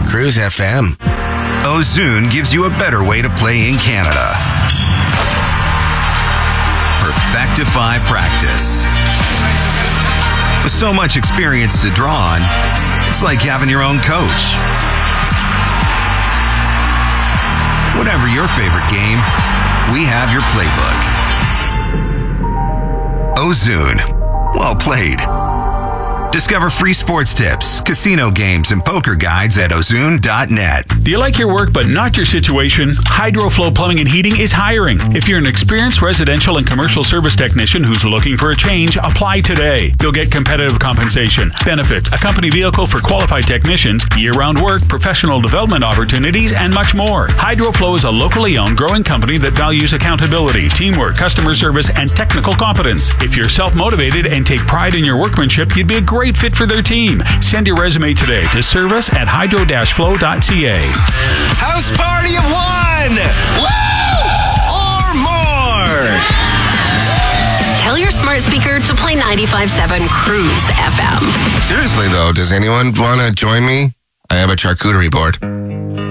Cruise FM. Ozoon gives you a better way to play in Canada. Perfectify practice. With so much experience to draw on, it's like having your own coach. Whatever your favorite game, we have your playbook. Ozoon. Well played. Discover free sports tips, casino games, and poker guides at ozoon.net. Do you like your work but not your situation? HydroFlow Plumbing and Heating is hiring. If you're an experienced residential and commercial service technician who's looking for a change, apply today. You'll get competitive compensation, benefits, a company vehicle for qualified technicians, year-round work, professional development opportunities, and much more. HydroFlow is a locally owned, growing company that values accountability, teamwork, customer service, and technical competence. If you're self-motivated and take pride in your workmanship, you'd be a great fit for their team. Send your resume today to service@hydro-flow.ca. House party of one! Woo! Or more! Tell your smart speaker to play 95.7 Cruise FM. Seriously, though, does anyone want to join me? I have a charcuterie board.